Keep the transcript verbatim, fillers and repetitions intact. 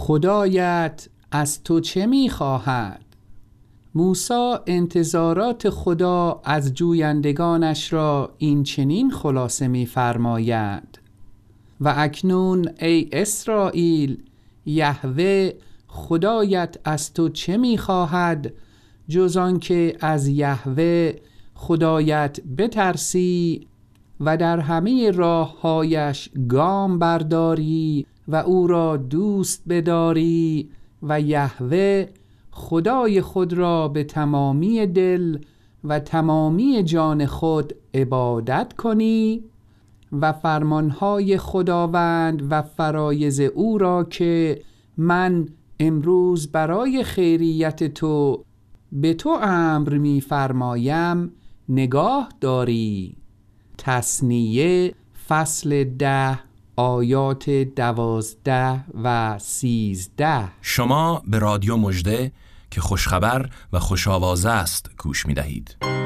خدایت از تو چه می‌خواهد؟ موسی انتظارات خدا از جویندگانش را این چنین خلاصه می‌فرماید: و اکنون ای اسرائیل، یهوه خدایت از تو چه می‌خواهد جز آن که از یهوه خدایت بترسی و در همه راه‌هایش گام برداری و او را دوست بداری و یهوه خدای خود را به تمامی دل و تمامی جان خود عبادت کنی و فرمانهای خداوند و فرایض او را که من امروز برای خیریت تو به تو امر می فرمایم نگاه داری. تثنیه فصل ده آیات دوازده و سیزده. شما به رادیو مژده که خوشخبر و خوش‌آوازه است گوش می دهید.